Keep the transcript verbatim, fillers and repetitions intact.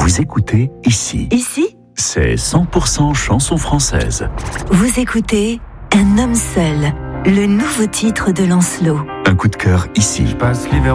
Vous écoutez ici. Ici, c'est cent pour cent chanson française. vous écoutez Un homme seul, le nouveau titre de Lancelot. Un coup de cœur ici. Je passe l'hiver